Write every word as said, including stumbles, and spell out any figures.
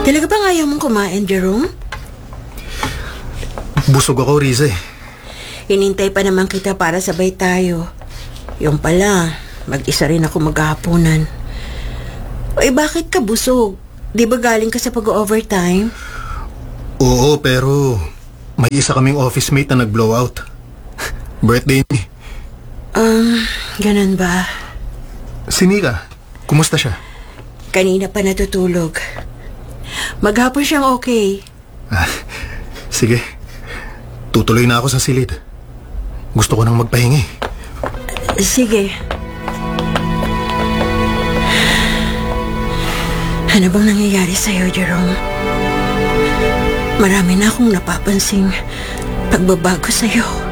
Talaga bang ayaw mong kumain, Jerome? Busog ako, Riza eh. Hinintay pa naman kita para sabay tayo. Yung pala, mag-isa rin ako maghahaponan. Ay, bakit ka busog? Di ba galing ka sa pag-overtime? Oo, pero may isa kaming office mate na nag-blow out. Birthday niya. Um, ganun ba? Si Nika, kumusta siya? Kanina pa natutulog. Maghapon siyang okay. Ah, sige. Tutuloy na ako sa silid. Gusto ko nang magpahingi. Sige. Ano bang nangyayari sa'yo, Jerome? Marami na akong napapansing pagbabago sa'yo.